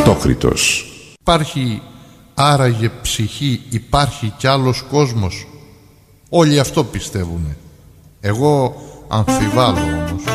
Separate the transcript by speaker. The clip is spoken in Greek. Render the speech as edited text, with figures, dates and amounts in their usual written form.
Speaker 1: Στόχριτος.
Speaker 2: Υπάρχει άραγε ψυχή, υπάρχει κι άλλος κόσμος? Όλοι αυτό πιστεύουνε. Εγώ αμφιβάλλω όμως.